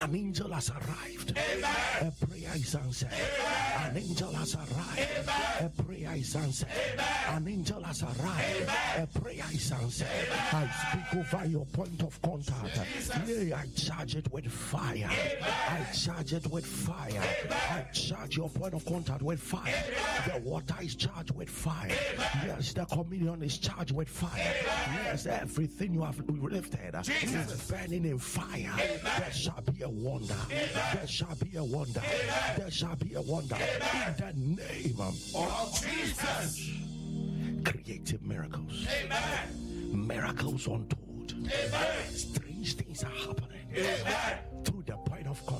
An angel has arrived. Amen. A prayer is answered. Amen. An angel has arrived. Amen. A prayer is answered. Amen. An angel has arrived. Amen. A prayer is answered. Amen. I speak over your point of contact. Yea, I charge it with fire. Amen. I charge it with fire. Amen. I charge your point of contact with fire. Amen. The water is charged with fire. Amen. Yes, the communion is charged with fire. Amen. Yes, everything you have lifted Jesus. is burning in fire. Amen. There shall be a wonder. Amen. There shall be a wonder. Amen. There shall be a wonder. Amen. In the name of Jesus. Creative miracles. Amen. Miracles untold. Amen. Strange things are happening. Amen. Through the point of contact.